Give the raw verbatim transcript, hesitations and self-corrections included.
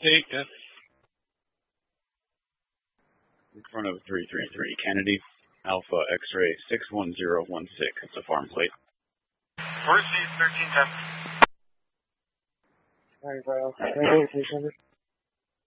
eight, yes. In front of three three three Kennedy, Alpha X-ray six one zero one six. It's a farm plate. First seat thirteen ten. Alright, bro. Can I go to